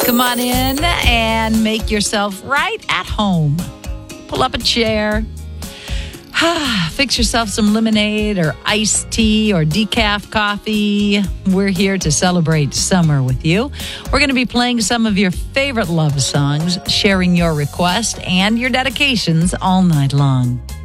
Come on in and make yourself right at home. Pull up a chair. Fix yourself some lemonade or iced tea or decaf coffee. We're here to celebrate summer with you. We're going to be playing some of your favorite love songs, sharing your requests and your dedications all night long.